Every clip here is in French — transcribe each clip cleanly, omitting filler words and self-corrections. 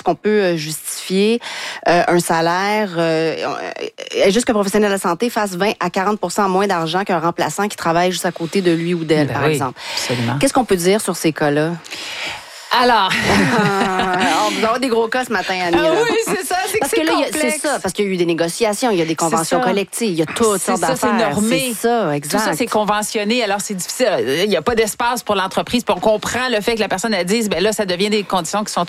qu'on peut justifier un salaire juste qu'un professionnel de la santé fasse 20 à 40% moins d'argent qu'un remplaçant qui travaille juste à côté de lui ou d'elle, par exemple? Absolument. Qu'est-ce qu'on peut dire sur ces cas-là? Alors, on va avoir des gros cas ce matin, Annie. oui, c'est ça, c'est parce que c'est là, complexe. C'est ça, parce qu'il y a eu des négociations, il y a des conventions collectives, il y a toutes sortes d'affaires. C'est normé. C'est ça, exact. Tout ça, c'est conventionné, alors c'est difficile. Il n'y a pas d'espace pour l'entreprise. Puis on comprend le fait que la personne, elle dise, ben là, ça devient des conditions qui sont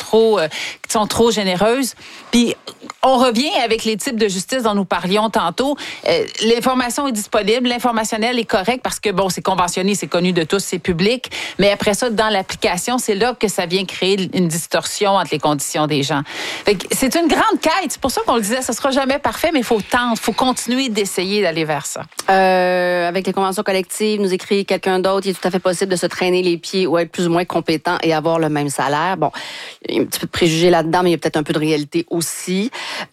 trop généreuses. Puis on revient avec les types de justice dont nous parlions tantôt. L'information est disponible, l'informationnel est correct parce que, bon, c'est conventionné, c'est connu de tous, c'est public. Mais après ça, dans l'application, c'est là que ça vient créer une distorsion entre les conditions des gens. Fait que c'est une grande quête. C'est pour ça qu'on le disait, ça sera jamais parfait, mais il faut tenter, faut continuer d'essayer d'aller vers ça. Avec les conventions collectives, nous écrit quelqu'un d'autre, il est tout à fait possible de se traîner les pieds ou être plus ou moins compétent et avoir le même salaire. Bon, il y a un petit peu de préjugés là-dedans, mais il y a peut-être un peu de réalité aussi.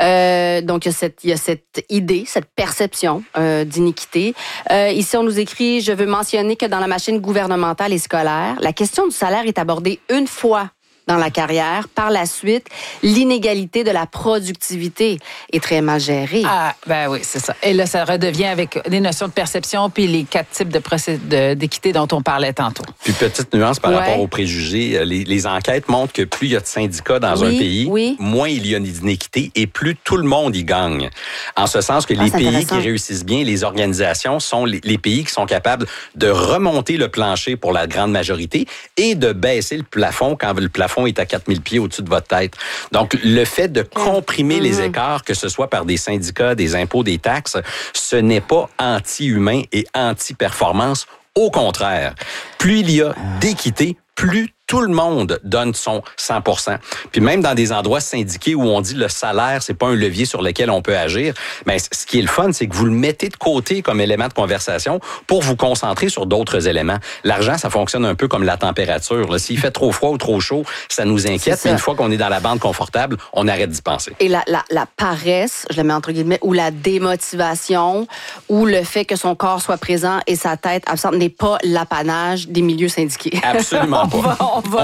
Donc, il y a cette idée, cette perception d'iniquité. Ici, on nous écrit, je veux mentionner que dans la machine gouvernementale et scolaire, la question du salaire est abordée une fois dans la carrière. Par la suite, l'inégalité de la productivité est très mal gérée. Ah, ben oui, c'est ça. Et là, ça redevient avec les notions de perception puis les 4 types d'équité dont on parlait tantôt. Puis petite nuance par rapport aux préjugés, les enquêtes montrent que plus il y a de syndicats dans un pays, moins il y a d'inéquité et plus tout le monde y gagne. En ce sens que les pays qui réussissent bien, les organisations sont les pays qui sont capables de remonter le plancher pour la grande majorité et de baisser le plafond quand le plafond est à 4000 pieds au-dessus de votre tête. Donc, le fait de comprimer les écarts, que ce soit par des syndicats, des impôts, des taxes, ce n'est pas anti-humain et anti-performance. Au contraire, plus il y a d'équité, plus tout le monde donne son 100%. Puis même dans des endroits syndiqués où on dit le salaire, c'est pas un levier sur lequel on peut agir, mais ce qui est le fun, c'est que vous le mettez de côté comme élément de conversation pour vous concentrer sur d'autres éléments. L'argent, ça fonctionne un peu comme la température. Là. S'il fait trop froid ou trop chaud, ça nous inquiète. Mais une fois qu'on est dans la bande confortable, on arrête d'y penser. Et la paresse, je la mets entre guillemets, ou la démotivation, ou le fait que son corps soit présent et sa tête absente n'est pas l'apanage des milieux syndiqués. Absolument pas.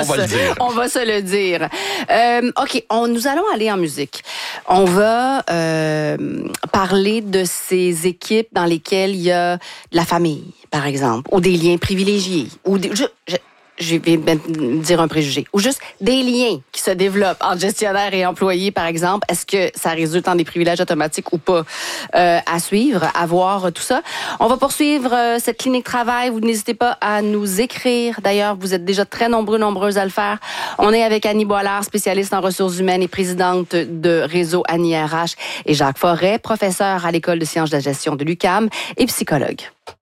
On va se le dire. OK, nous allons aller en musique. On va parler de ces équipes dans lesquelles il y a de la famille, par exemple, ou des liens privilégiés, ou je vais dire un préjugé, ou juste des liens qui se développent entre gestionnaires et employés, par exemple. Est-ce que ça résulte en des privilèges automatiques ou pas? À suivre, à voir tout ça. On va poursuivre cette clinique travail. Vous n'hésitez pas à nous écrire. D'ailleurs, vous êtes déjà très nombreuses à le faire. On est avec Annie Boilard, spécialiste en ressources humaines et présidente de Réseau Annie RH, et Jacques Forêt, professeur à l'École de sciences de la gestion de l'UQAM et psychologue.